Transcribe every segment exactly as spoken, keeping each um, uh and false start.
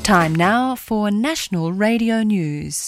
Time now for National Radio News.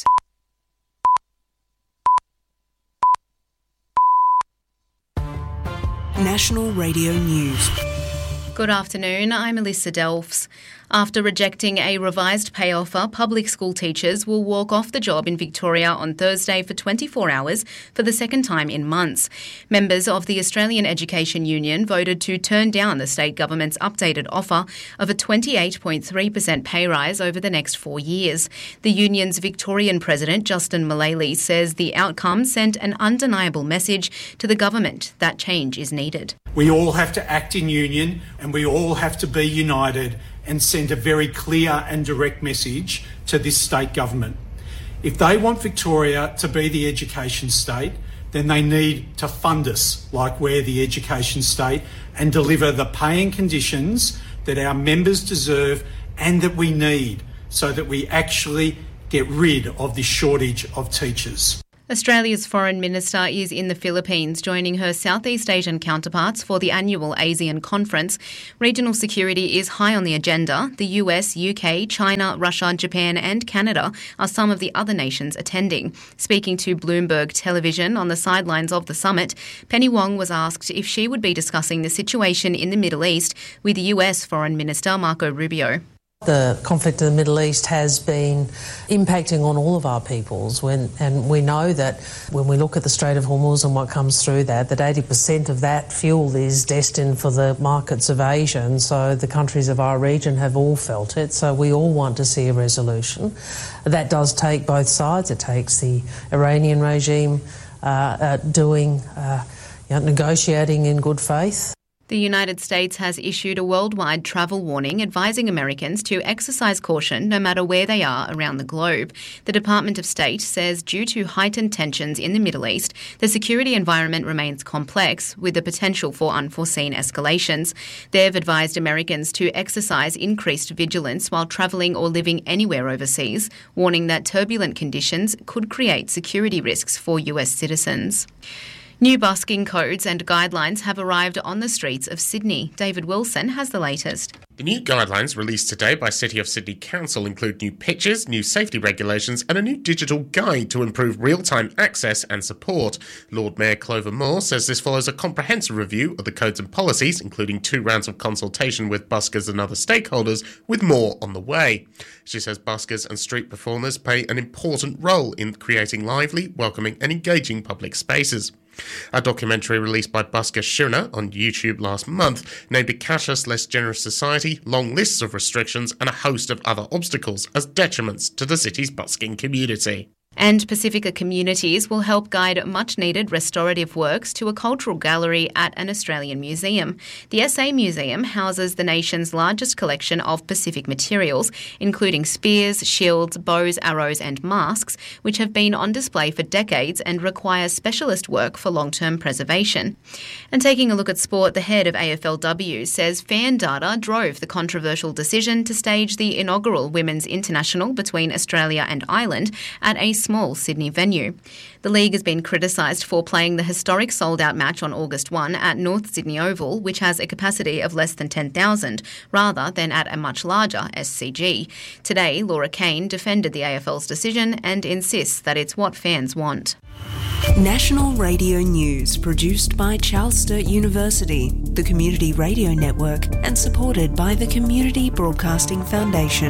National Radio News. Good afternoon, I'm Alyssa Delphs. After rejecting a revised pay offer, public school teachers will walk off the job in Victoria on Thursday for twenty-four hours for the second time in months. Members of the Australian Education Union voted to turn down the state government's updated offer of a twenty-eight point three percent pay rise over the next four years. The union's Victorian president, Justin Mullally, says the outcome sent an undeniable message to the government that change is needed. We all have to act in union and we all have to be united and send a very clear and direct message to this state government. If they want Victoria to be the education state, then they need to fund us like we're the education state and deliver the pay and conditions that our members deserve and that we need so that we actually get rid of this shortage of teachers. Australia's Foreign Minister is in the Philippines, joining her Southeast Asian counterparts for the annual ASEAN conference. Regional security is high on the agenda. The U S, U K, China, Russia, Japan and Canada are some of the other nations attending. Speaking to Bloomberg Television on the sidelines of the summit, Penny Wong was asked if she would be discussing the situation in the Middle East with U S Foreign Minister Marco Rubio. The conflict in the Middle East has been impacting on all of our peoples, when, and we know that when we look at the Strait of Hormuz and what comes through that, that eighty percent of that fuel is destined for the markets of Asia, and so the countries of our region have all felt it, so we all want to see a resolution. That does take both sides. It takes the Iranian regime uh, uh, doing, uh, you know, negotiating in good faith. The United States has issued a worldwide travel warning advising Americans to exercise caution no matter where they are around the globe. The Department of State says due to heightened tensions in the Middle East, the security environment remains complex with the potential for unforeseen escalations. They've advised Americans to exercise increased vigilance while travelling or living anywhere overseas, warning that turbulent conditions could create security risks for U S citizens. New busking codes and guidelines have arrived on the streets of Sydney. David Wilson has the latest. The new guidelines released today by City of Sydney Council include new pictures, new safety regulations and a new digital guide to improve real-time access and support. Lord Mayor Clover Moore says this follows a comprehensive review of the codes and policies, including two rounds of consultation with buskers and other stakeholders, with more on the way. She says buskers and street performers play an important role in creating lively, welcoming and engaging public spaces. A documentary released by busker Shuna on YouTube last month named A Cashless, Less Generous Society, long lists of restrictions and a host of other obstacles as detriments to the city's busking community. And Pacifica Communities will help guide much-needed restorative works to a cultural gallery at an Australian museum. The S A Museum houses the nation's largest collection of Pacific materials, including spears, shields, bows, arrows and masks, which have been on display for decades and require specialist work for long-term preservation. And taking a look at sport, the head of A F L W says fan data drove the controversial decision to stage the inaugural Women's International between Australia and Ireland at a small Sydney venue. The league has been criticised for playing the historic sold-out match on August first at North Sydney Oval, which has a capacity of less than ten thousand, rather than at a much larger S C G. Today, Laura Kane defended the A F L's decision and insists that it's what fans want. National Radio News, produced by Charles Sturt University, the Community Radio Network, and supported by the Community Broadcasting Foundation.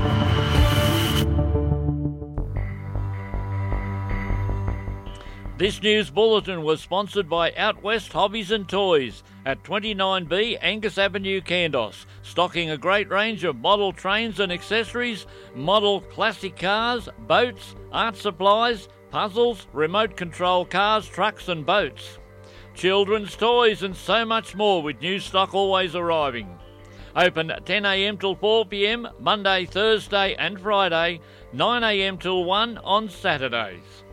This news bulletin was sponsored by Out West Hobbies and Toys at twenty-nine B Angus Avenue, Kandos, stocking a great range of model trains and accessories, model classic cars, boats, art supplies, puzzles, remote control cars, trucks and boats, children's toys and so much more, with new stock always arriving. Open ten a m till four p m Monday, Thursday and Friday, nine a m till one on Saturdays.